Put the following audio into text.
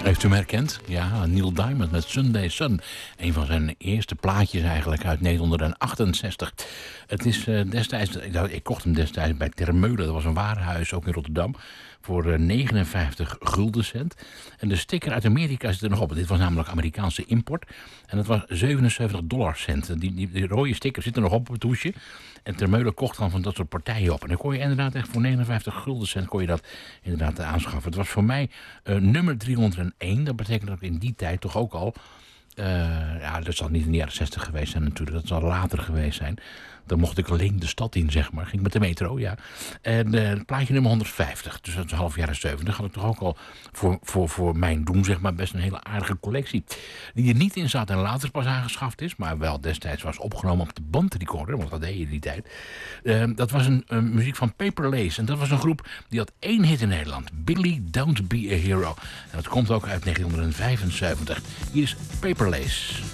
Heeft u hem herkend? Ja, Neil Diamond met Sunday Sun. Een van zijn eerste plaatjes eigenlijk uit 1968. Het is destijds, ik kocht hem destijds bij Termeulen. Dat was een warenhuis, ook in Rotterdam. Voor 59 guldencent. En de sticker uit Amerika zit er nog op. Dit was namelijk Amerikaanse import. En dat was 77 dollarcent. Die rode sticker zit er nog op het hoesje. En Termeulen kocht dan van dat soort partijen op. En dan kon je inderdaad echt voor 59 guldencent kon je dat inderdaad aanschaffen. Het was voor mij nummer 301. Dat betekent dat ik in die tijd toch ook al... dat zal niet in de jaren 60 geweest zijn natuurlijk. Dat zal later geweest zijn. Dan mocht ik alleen de stad in, zeg maar. Ging met de metro, ja. En plaatje nummer 150. Dus dat is half jaren 70. Had ik toch ook al voor mijn doen, zeg maar, best een hele aardige collectie. Die er niet in zat en later pas aangeschaft is. Maar wel destijds was opgenomen op de bandrecorder. Want dat deed je in die tijd. Dat was een muziek van Paper Lace. En dat was een groep die had 1 hit in Nederland. Billy Don't Be a Hero. En dat komt ook uit 1975. Hier is Paper Lace.